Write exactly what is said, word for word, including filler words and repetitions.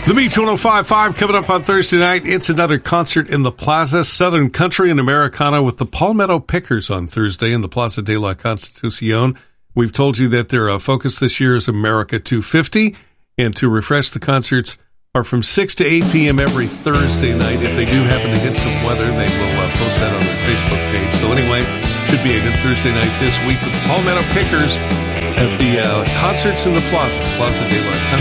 The Beach one oh five point five coming up on Thursday night. It's another concert in the Plaza, Southern Country and Americana with the Palmetto Pickers on Thursday in the Plaza de la Constitucion. We've told you that their uh, focus this year is America two fifty, and to refresh the concerts are from six to eight p.m. every Thursday night. If they do happen to hit some weather, they will uh, post that on their Facebook page. So anyway, should be a good Thursday night this week with the Palmetto Pickers at the uh, concerts in the Plaza, Plaza de la